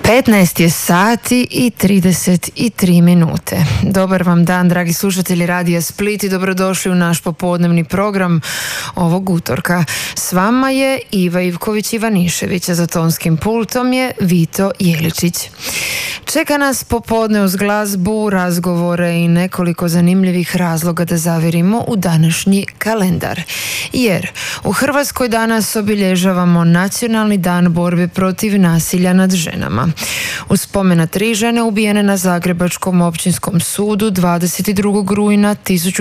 15 je sati i 33 minute. Dobar vam dan, dragi slušatelji Radija Split, i dobrodošli u naš popodnevni program ovog utorka. S vama je Iva Ivković-Ivanišević, a za tonskim pultom je Vito Jeličić. Čeka nas popodne uz glazbu, razgovore i nekoliko zanimljivih razloga da zavirimo u današnji kalendar. Jer u Hrvatskoj danas obilježavamo Nacionalni dan borbe protiv nasilja nad ženama. U spomen na 3 žene ubijene na Zagrebačkom općinskom sudu 22. rujna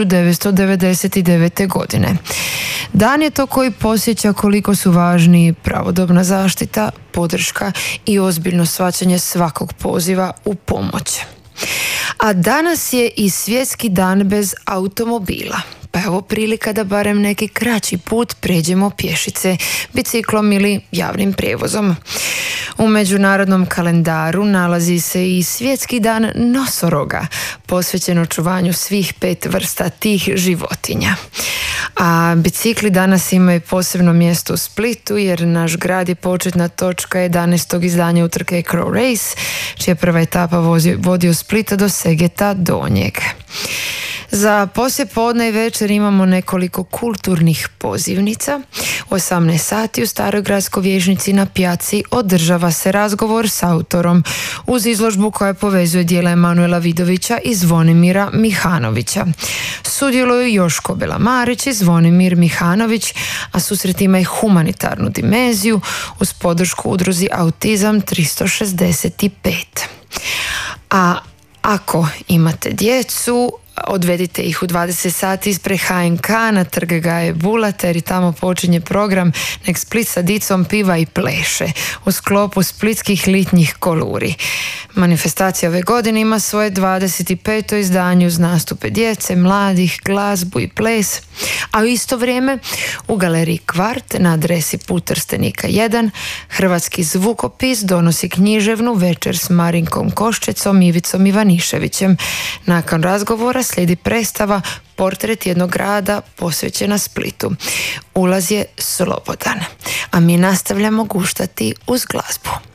1999. godine. Dan je to koji podsjeća koliko su važni pravodobna zaštita, podrška i ozbiljno shvaćanje svakog poziva u pomoć. A danas je i svjetski dan bez automobila. Pa evo prilika da barem neki kraći put pređemo pješice, biciklom ili javnim prijevozom. U međunarodnom kalendaru nalazi se i svjetski dan nosoroga, posvećen očuvanju svih 5 vrsta tih životinja. A bicikli danas imaju posebno mjesto u Splitu, jer naš grad je početna točka 11. izdanja utrke Crow Race, čija prva etapa vodi od Splita do Segeta Donjeg. Za poslijepodne i večer imamo nekoliko kulturnih pozivnica. U 18 sati u Staroj gradskoj vijećnici na Pjaci održava se razgovor s autorom uz izložbu koja povezuje djela Emanuela Vidovića i Zvonimira Mihanovića. Sudjeluju Joško Belamarić i Zvonimir Mihanović, a susret ima i humanitarnu dimenziju uz podršku udruzi Autizam 365. A ako imate djecu, odvedite ih u 20 sati ispred HNK na Trg Gaje Bulata, jer i tamo počinje program Nek Split sa dicom piva i pleše u sklopu splitskih litnjih koluri. Manifestacija ove godine ima svoje 25. izdanje uz nastupe djece, mladih, glazbu i ples, a u isto vrijeme u galeriji Kvart na adresi Put Trstenika 1 Hrvatski zvukopis donosi književnu večer s Marinkom Koščecom i Ivicom Ivaniševićem. Nakon razgovora slijedi predstava Portret jednog grada posvećena Splitu. Ulaz je slobodan, a mi nastavljamo guštati uz glazbu.